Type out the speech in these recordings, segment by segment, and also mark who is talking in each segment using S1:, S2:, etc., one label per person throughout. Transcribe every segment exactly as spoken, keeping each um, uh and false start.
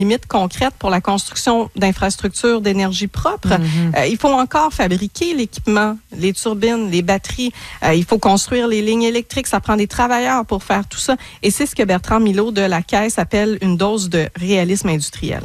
S1: limites concrètes pour la construction d'infrastructures d'énergie propre. Mm-hmm. Euh, il faut encore fabriquer l'équipement, les turbines, les batteries. Euh, il faut construire les lignes électriques. Ça prend des travailleurs pour faire tout ça. Et c'est ce que Bertrand Milot de la Caisse appelle une dose de réalisme industriel.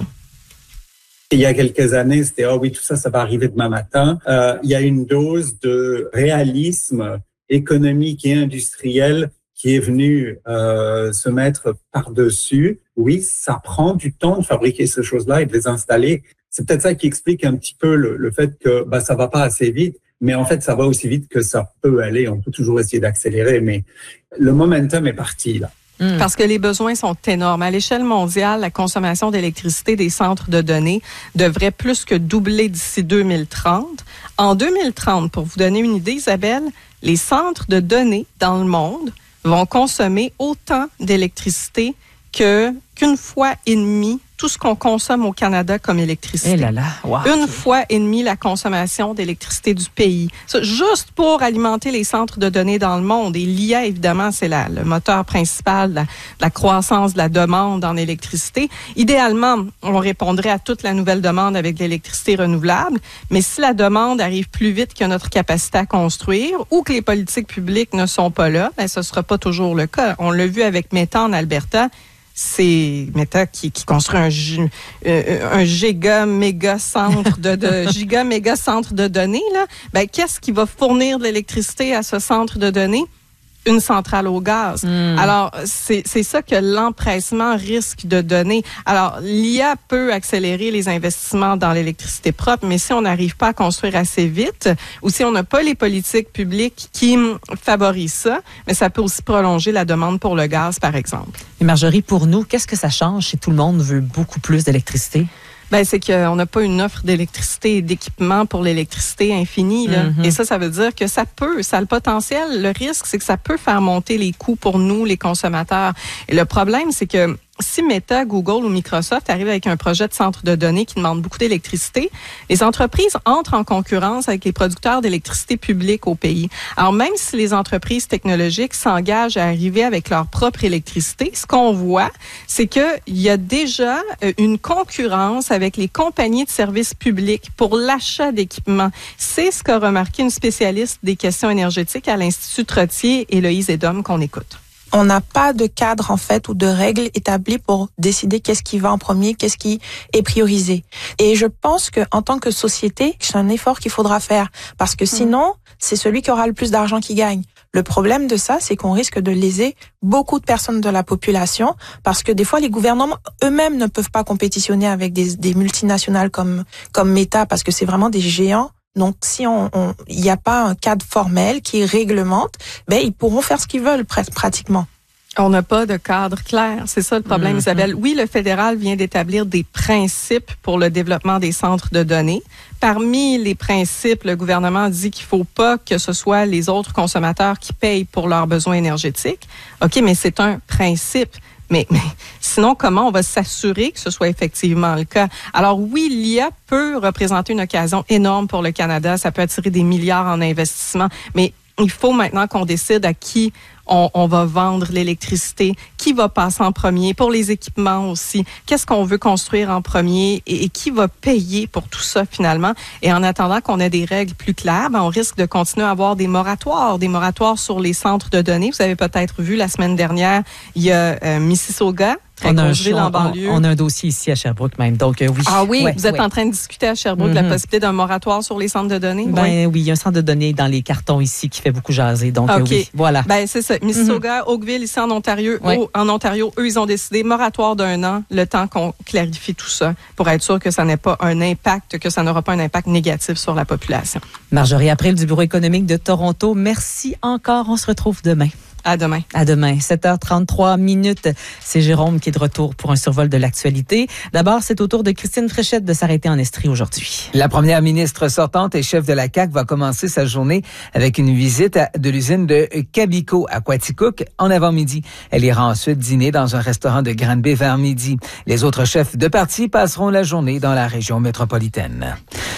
S2: Il y a quelques années, c'était « Ah oui, tout ça, ça va arriver demain matin euh, ». Il y a une dose de réalisme économique et industriel qui est venue euh, se mettre par-dessus. Oui, ça prend du temps de fabriquer ces choses-là et de les installer. C'est peut-être ça qui explique un petit peu le, le fait que bah, ça va pas assez vite. Mais en fait, ça va aussi vite que ça peut aller. On peut toujours essayer d'accélérer, mais le momentum est parti, là.
S1: Mmh. Parce que les besoins sont énormes. À l'échelle mondiale, la consommation d'électricité des centres de données devrait plus que doubler d'ici deux mille trente. En deux mille trente, pour vous donner une idée, Isabelle, les centres de données dans le monde vont consommer autant d'électricité que, qu'une fois et demie tout ce qu'on consomme au Canada comme électricité.
S3: Eh là là, wow.
S1: Une fois et demie la consommation d'électricité du pays. Ça, juste pour alimenter les centres de données dans le monde. Et l'I A, évidemment, c'est la, le moteur principal de la, de la croissance de la demande en électricité. Idéalement, on répondrait à toute la nouvelle demande avec de l'électricité renouvelable. Mais si la demande arrive plus vite que notre capacité à construire ou que les politiques publiques ne sont pas là, ben, ce ne sera pas toujours le cas. On l'a vu avec Meta en Alberta. C'est Meta qui, qui construit un, euh, un giga méga centre de, de giga méga centre de données là. Ben qu'est-ce qui va fournir de l'électricité à ce centre de données? Une centrale au gaz. Mm. Alors, c'est, c'est ça que l'empressement risque de donner. Alors, l'I A peut accélérer les investissements dans l'électricité propre, mais si on n'arrive pas à construire assez vite, ou si on n'a pas les politiques publiques qui favorisent ça, mais ça peut aussi prolonger la demande pour le gaz, par exemple.
S3: Et Marjorie, pour nous, qu'est-ce que ça change si tout le monde veut beaucoup plus d'électricité?
S1: Ben c'est qu'on n'a pas une offre d'électricité et d'équipement pour l'électricité infinie. Là. Mm-hmm. Et ça, ça veut dire que ça peut, ça a le potentiel. Le risque, c'est que ça peut faire monter les coûts pour nous, les consommateurs. Et le problème, c'est que si Meta, Google ou Microsoft arrivent avec un projet de centre de données qui demande beaucoup d'électricité, les entreprises entrent en concurrence avec les producteurs d'électricité publique au pays. Alors, même si les entreprises technologiques s'engagent à arriver avec leur propre électricité, ce qu'on voit, c'est qu'il y a déjà une concurrence avec les compagnies de services publics pour l'achat d'équipements. C'est ce qu'a remarqué une spécialiste des questions énergétiques à l'Institut Trottier, Héloïse Edom, qu'on écoute.
S4: On n'a pas de cadre, en fait, ou de règles établies pour décider qu'est-ce qui va en premier, qu'est-ce qui est priorisé. Et je pense que, en tant que société, c'est un effort qu'il faudra faire. Parce que sinon, c'est celui qui aura le plus d'argent qui gagne. Le problème de ça, c'est qu'on risque de léser beaucoup de personnes de la population parce que des fois, les gouvernements eux-mêmes ne peuvent pas compétitionner avec des, des multinationales comme, comme Meta parce que c'est vraiment des géants. Donc, si on, on, il n'y a pas un cadre formel qui réglemente, ben, ils pourront faire ce qu'ils veulent, pr- pratiquement.
S1: On n'a pas de cadre clair. C'est ça le problème, mm-hmm. Isabelle. Oui, le fédéral vient d'établir des principes pour le développement des centres de données. Parmi les principes, le gouvernement dit qu'il faut pas que ce soit les autres consommateurs qui payent pour leurs besoins énergétiques. OK, mais c'est un principe. Mais, mais sinon, comment on va s'assurer que ce soit effectivement le cas? Alors oui, l'I A peut représenter une occasion énorme pour le Canada. Ça peut attirer des milliards en investissement. Mais il faut maintenant qu'on décide à qui on, on va vendre l'électricité, qui va passer en premier, pour les équipements aussi. Qu'est-ce qu'on veut construire en premier et, et qui va payer pour tout ça finalement? Et en attendant qu'on ait des règles plus claires, ben, on risque de continuer à avoir des moratoires, des moratoires sur les centres de données. Vous avez peut-être vu la semaine dernière, il y a euh, Mississauga, très
S3: on a, un,
S1: ville en banlieue.
S3: On, on a un dossier ici à Sherbrooke même, donc euh, oui.
S1: Ah oui,
S3: ouais,
S1: vous êtes
S3: ouais.
S1: en train de discuter à Sherbrooke
S3: mm-hmm.
S1: de la possibilité d'un moratoire sur les centres de données?
S3: Ben
S1: oui.
S3: oui, il y a un centre de données dans les cartons ici qui fait beaucoup jaser, donc
S1: okay.
S3: euh, oui, voilà.
S1: Ben c'est ça. Mississauga, mm-hmm. Oakville, ici en Ontario,
S3: ouais.
S1: au, en Ontario, eux, ils ont décidé moratoire d'un an, le temps qu'on clarifie tout ça, pour être sûr que ça n'ait pas un impact, que ça n'aura pas un impact négatif sur la population.
S3: Marjorie April du Bureau économique de Toronto, merci encore. On se retrouve demain.
S1: À demain.
S3: À demain. sept heures trente-trois minutes. C'est Jérôme qui est de retour pour un survol de l'actualité. D'abord, c'est au tour de Christine Fréchette de s'arrêter en Estrie aujourd'hui.
S5: La première ministre sortante et chef de la C A Q va commencer sa journée avec une visite à, de l'usine de Quabico à Quaticook en avant-midi. Elle ira ensuite dîner dans un restaurant de Granby vers midi. Les autres chefs de parti passeront la journée dans la région métropolitaine.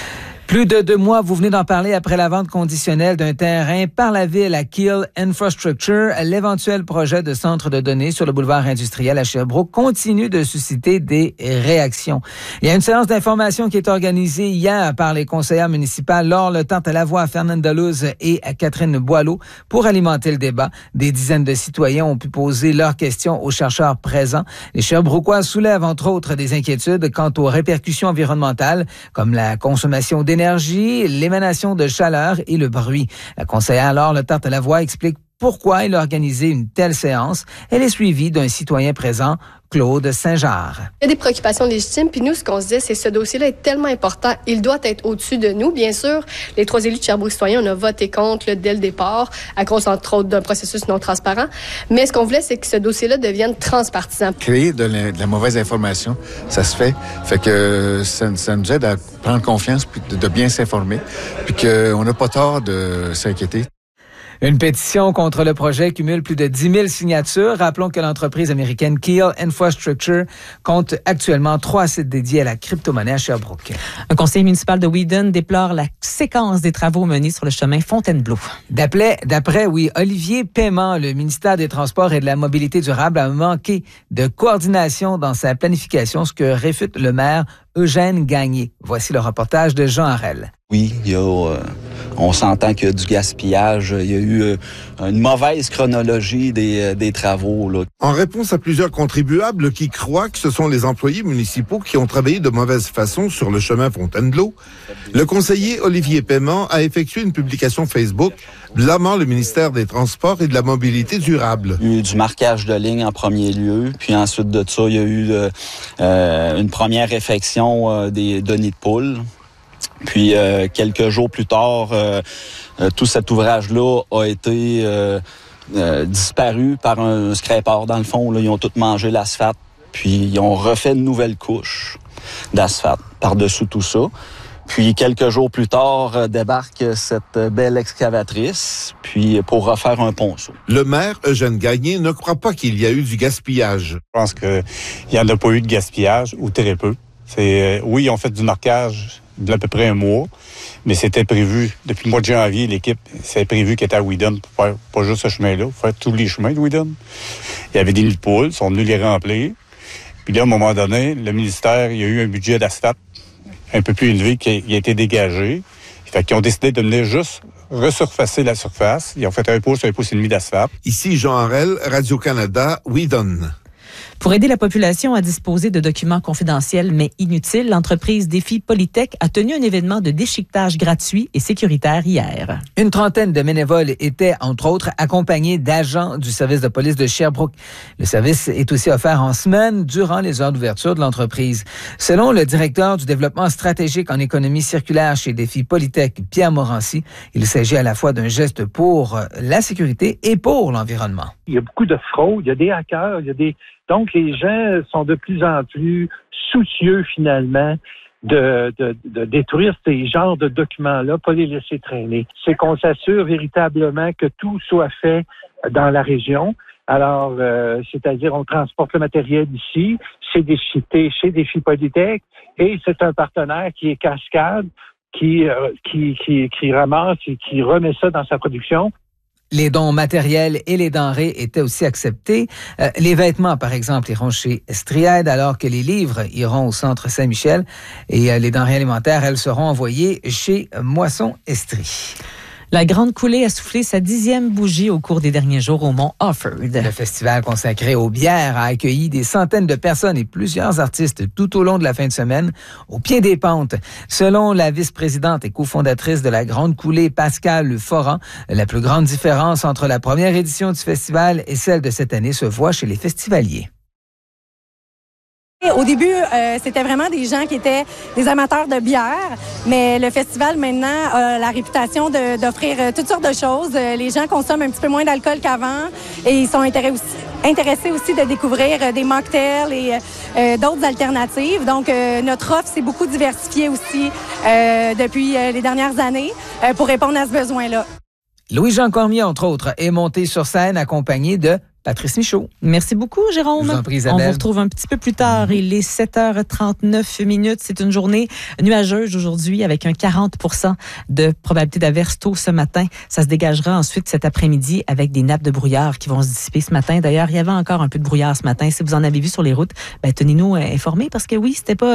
S5: Plus de deux mois, vous venez d'en parler, après la vente conditionnelle d'un terrain par la ville à Keel Infrastructure, l'éventuel projet de centre de données sur le boulevard industriel à Sherbrooke continue de susciter des réactions. Il y a une séance d'information qui est organisée hier par les conseillères municipales Laure Letarte-Lavoie, Fernande Delouz et Catherine Boileau pour alimenter le débat. Des dizaines de citoyens ont pu poser leurs questions aux chercheurs présents. Les Sherbrookois soulèvent entre autres des inquiétudes quant aux répercussions environnementales comme la consommation d'énergie, l'émanation de chaleur et le bruit. La conseillère Laure Letarte-Lavoie explique pourquoi elle a organisé une telle séance. Elle est suivie d'un citoyen présent, Claude Saint-Jard.
S6: Il y a des préoccupations légitimes, puis nous, ce qu'on se dit, c'est que ce dossier-là est tellement important, il doit être au-dessus de nous. Bien sûr, les trois élus de Sherbrooke citoyens, on a voté contre là, dès le départ, à cause, entre autres, d'un processus non transparent. Mais ce qu'on voulait, c'est que ce dossier-là devienne transpartisan.
S7: Créer de la, de la mauvaise information, ça se fait. Fait que ça, ça nous aide à prendre confiance, puis de, de bien s'informer, puis qu'on n'a pas tort de s'inquiéter.
S5: Une pétition contre le projet cumule plus de dix mille signatures. Rappelons que l'entreprise américaine Keel Infrastructure compte actuellement trois sites dédiés à la crypto-monnaie à Sherbrooke.
S3: Un conseiller municipal de Wheaton déplore la séquence des travaux menés sur le chemin Fontainebleau.
S5: D'après, d'après oui, Olivier Paiement, le ministère des Transports et de la Mobilité durable a manqué de coordination dans sa planification, ce que réfute le maire Eugène Gagné. Voici le reportage de Jean Harel.
S8: Oui, il y a, euh, on s'entend qu'il y a du gaspillage. Il y a eu euh, une mauvaise chronologie des, euh, des travaux. Là.
S9: En réponse à plusieurs contribuables qui croient que ce sont les employés municipaux qui ont travaillé de mauvaise façon sur le chemin Fontainebleau, le conseiller Olivier Paiement a effectué une publication Facebook blâmant le ministère des Transports et de la Mobilité durable.
S8: Il y a eu du marquage de ligne en premier lieu, puis ensuite de ça, il y a eu euh, euh, une première réfection euh, des, de nids de poules. Puis euh, quelques jours plus tard, euh, euh, tout cet ouvrage-là a été euh, euh, disparu par un scraper dans le fond. Là, ils ont tout mangé l'asphalte, puis ils ont refait une nouvelle couche d'asphalte par-dessus tout ça. Puis quelques jours plus tard, euh, débarque cette belle excavatrice, puis pour refaire un ponceau.
S9: Le maire Eugène Gagné ne croit pas qu'il y a eu du gaspillage.
S10: Je pense qu'il n'y en a pas eu de gaspillage, ou très peu. C'est, euh, oui, ils ont fait du marquage d'à peu près un mois, mais c'était prévu, depuis le mois de janvier, l'équipe, c'est prévu qu'elle était à Wheaton pour faire pas juste ce chemin-là, pour faire tous les chemins de Wheaton. Il y avait des nids de poules, ils sont venus les remplir. Puis là, à un moment donné, le ministère, il y a eu un budget d'asphalte un peu plus élevé qui a, qui a été dégagé. Fait qu'ils ont décidé de venir juste resurfacer la surface. Ils ont fait un pouce, un pouce et demi d'asphalte.
S9: Ici Jean Harel, Radio-Canada, Wheaton.
S3: Pour aider la population à disposer de documents confidentiels mais inutiles, l'entreprise Défi Polytech a tenu un événement de déchiquetage gratuit et sécuritaire hier.
S5: Une trentaine de bénévoles étaient, entre autres, accompagnés d'agents du service de police de Sherbrooke. Le service est aussi offert en semaine durant les heures d'ouverture de l'entreprise. Selon le directeur du développement stratégique en économie circulaire chez Défi Polytech, Pierre Morancy, il s'agit à la fois d'un geste pour la sécurité et pour l'environnement.
S11: Il y a beaucoup de fraude, il y a des hackers, il y a des... Donc, les gens sont de plus en plus soucieux, finalement, de, de, de détruire ces genres de documents-là, pas les laisser traîner. C'est qu'on s'assure véritablement que tout soit fait dans la région. Alors, euh, c'est-à-dire, on transporte le matériel ici, c'est déchiqueté chez Défi Polytech, et c'est un partenaire qui est Cascade, qui, euh, qui, qui, qui ramasse et qui remet ça dans sa production.
S5: Les dons matériels et les denrées étaient aussi acceptés. Euh, les vêtements, par exemple, iront chez Estriade, alors que les livres iront au Centre Saint-Michel. Et euh, les denrées alimentaires, elles seront envoyées chez Moisson Estrie.
S3: La Grande Coulée a soufflé sa dixième bougie au cours des derniers jours au Mont Offord.
S5: Le festival consacré aux bières a accueilli des centaines de personnes et plusieurs artistes tout au long de la fin de semaine, au pied des pentes. Selon la vice-présidente et cofondatrice de la Grande Coulée, Pascale Foran, la plus grande différence entre la première édition du festival et celle de cette année se voit chez les festivaliers.
S12: Au début, euh, c'était vraiment des gens qui étaient des amateurs de bière, mais le festival maintenant a la réputation de, d'offrir toutes sortes de choses. Les gens consomment un petit peu moins d'alcool qu'avant et ils sont intéressés aussi, intéressés aussi de découvrir des mocktails et euh, d'autres alternatives. Donc, euh, notre offre s'est beaucoup diversifiée aussi euh, depuis euh, les dernières années euh, pour répondre à ce besoin-là.
S5: Louis-Jean Cormier, entre autres, est monté sur scène accompagné de Patrice Michaud.
S3: Merci beaucoup, Jérôme.
S5: Je vous en prie,
S3: On
S5: Isabelle.
S3: vous retrouve un petit peu plus tard. Il est sept heures trente-neuf minutes. C'est une journée nuageuse aujourd'hui avec un quarante pour cent de probabilité d'averse tôt ce matin. Ça se dégagera ensuite cet après-midi avec des nappes de brouillard qui vont se dissiper ce matin. D'ailleurs, il y avait encore un peu de brouillard ce matin. Si vous en avez vu sur les routes, ben, tenez-nous informés parce que oui, c'était pas